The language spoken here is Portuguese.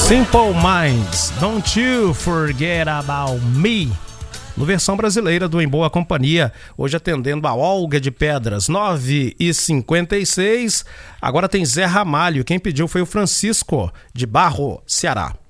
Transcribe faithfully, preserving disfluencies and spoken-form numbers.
Simple Minds, Don't You Forget About Me, no versão brasileira do Em Boa Companhia, hoje atendendo a Olga de Pedras, nove e cinquenta e seis. Agora tem Zé Ramalho, quem pediu foi o Francisco de Barro, Ceará.